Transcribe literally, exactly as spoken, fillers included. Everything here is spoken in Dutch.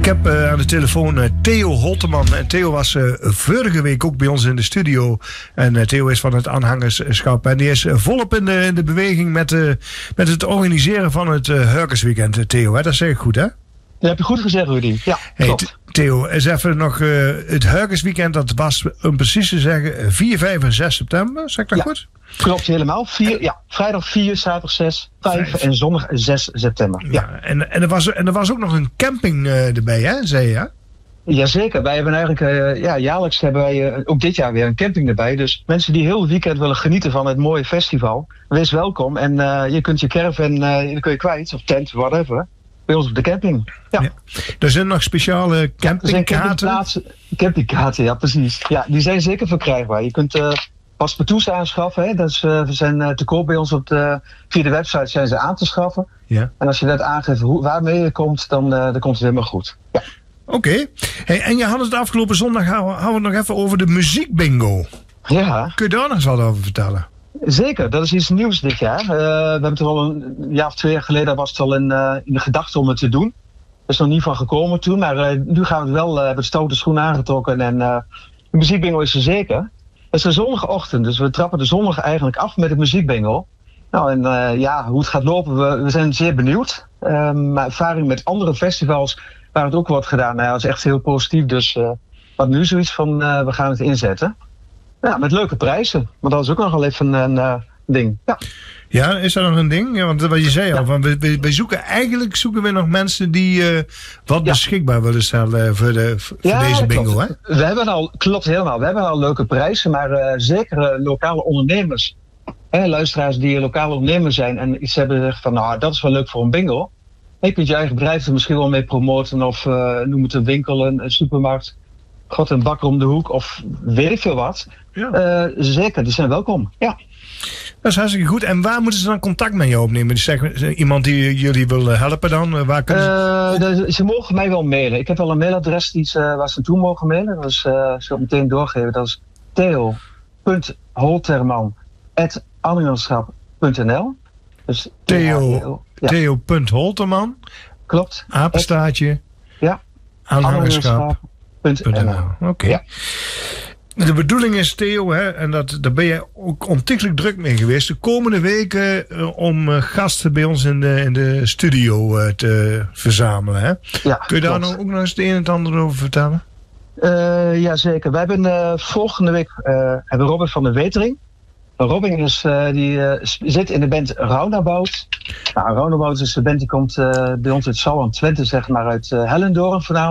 heb uh, aan de telefoon uh, Theo Holteman. En Theo was uh, vorige week ook bij ons in de studio. En uh, Theo is van het aanhangerschap. En die is uh, volop in de, in de beweging met, uh, met het organiseren van het uh, Hurkersweekend. Uh, Theo, hè? Dat zeg ik goed, hè? Dat heb je goed gezegd, Rudy. Ja, hey, klopt. Theo, eens even nog uh, het Hurkersweekend. Dat was, om precies te zeggen, vier, vijf en zes september. Zeg ik dat ja, goed? Klopt helemaal. Vier, ja, vrijdag vier, zaterdag zes, vijf en zondag zes september. Ja. Ja, en, en, er was, en er was ook nog een camping uh, erbij, hè? Zei je, hè? Jazeker. Wij hebben eigenlijk, uh, ja, jaarlijks hebben wij uh, ook dit jaar weer een camping erbij. Dus mensen die heel het weekend willen genieten van het mooie festival, wees welkom. En uh, je kunt je caravan, uh, dan kun je kwijt, of tent, whatever, bij ons op de camping. Ja. Ja. Er zijn nog speciale campingkaarten? Ja, campingkaarten, ja precies. Ja, die zijn zeker verkrijgbaar. Je kunt uh, paspartouts aanschaffen. Hè? Dat is, uh, we zijn uh, te koop bij ons op de, via de website zijn ze aan te schaffen. Ja. En als je dat aangeeft hoe, waarmee je komt, dan, uh, dan komt het helemaal goed. Ja. Oké. Okay. Hey, en je had het afgelopen zondag, hadden we het nog even over de muziekbingo. Ja. Kun je daar nog eens wat over vertellen? Zeker, dat is iets nieuws dit jaar. Uh, we hebben het al een jaar of twee jaar geleden, was het al in, uh, in de gedachte om het te doen. Er is nog niet van gekomen toen, maar uh, nu gaan we het wel uh, met stoute schoenen aangetrokken. En uh, de muziekbingo is er zeker. Het is een zondagochtend, dus we trappen de zondag eigenlijk af met de muziekbingo. Nou, en uh, ja, hoe het gaat lopen, we, we zijn zeer benieuwd. Uh, maar ervaring met andere festivals waar het ook wordt gedaan, nou ja, dat is echt heel positief. Dus uh, wat nu zoiets van, uh, we gaan het inzetten. Ja, met leuke prijzen. Want dat is ook nog wel even een uh, ding. Ja. Ja, is dat nog een ding? Ja, want wat je zei al, van, we, we zoeken eigenlijk zoeken we nog mensen die uh, wat ja. beschikbaar willen stellen voor, de, voor ja, deze bingo. Klopt. Hè? We hebben al, klopt helemaal. We hebben al leuke prijzen, maar uh, zeker uh, lokale ondernemers. Hè, luisteraars die lokale ondernemers zijn en iets hebben gezegd van, nou, dat is wel leuk voor een bingo. Je kunt je eigen bedrijf er misschien wel mee promoten of uh, noem het een winkel, een, een supermarkt. God, een bakker om de hoek of weet ik veel wat. Ja. Uh, zeker, die zijn welkom. Ja. Dat is hartstikke goed. En waar moeten ze dan contact met je opnemen? Dus zeg, iemand die jullie wil helpen dan? Waar kunnen ze... Uh, de, ze mogen mij wel mailen. Ik heb wel een mailadres die ze, waar ze naartoe mogen mailen. Dat is, uh, ik zal het meteen doorgeven. Dat is theo punt holterman apenstaartje anhangerschap punt n l. Dus Theo, ja. Theo punt holterman. Klopt. Apenstaartje. Ja. Aanhangerschap. Oké. Okay. Ja. De bedoeling is, Theo, hè, en dat, daar ben je ook ontiegelijk druk mee geweest, de komende weken uh, om uh, gasten bij ons in de, in de studio uh, te verzamelen. Hè? Ja, kun je daar nou ook nog eens het een en het ander over vertellen? Uh, Jazeker. Wij hebben uh, volgende week uh, hebben Robin van der Wetering. Robin is, uh, die, uh, zit in de band Roundabout. Nou, Roundabout is de band die komt uh, bij ons uit Salland, Twente, zeg maar, uit uh, Hellendoorn voornamelijk.